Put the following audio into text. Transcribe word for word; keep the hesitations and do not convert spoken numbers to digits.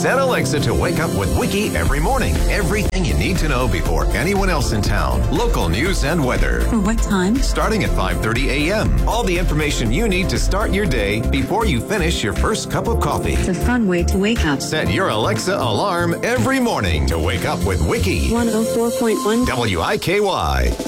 Set Alexa to wake up with Wiki every morning. Everything you need to know before anyone else in town. Local news and weather. For what time? Starting at five thirty a.m. All the information you need to start your day before you finish your first cup of coffee. It's a fun way to wake up. Set your Alexa alarm every morning to wake up with Wiki. one oh four point one W I K Y.